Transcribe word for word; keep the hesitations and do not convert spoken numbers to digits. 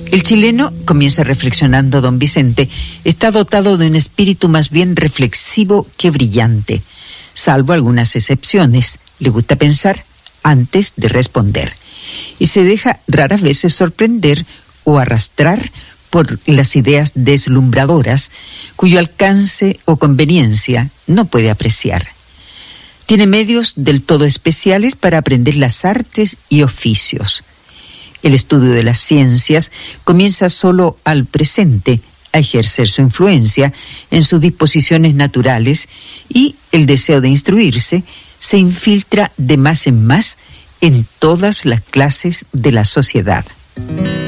El chileno, comienza reflexionando don Vicente, está dotado de un espíritu más bien reflexivo que brillante. Salvo algunas excepciones, le gusta pensar antes de responder. Y se deja raras veces sorprender o arrastrar por las ideas deslumbradoras, cuyo alcance o conveniencia no puede apreciar. Tiene medios del todo especiales para aprender las artes y oficios. El estudio de las ciencias comienza solo al presente a ejercer su influencia en sus disposiciones naturales y el deseo de instruirse se infiltra de más en más en todas las clases de la sociedad.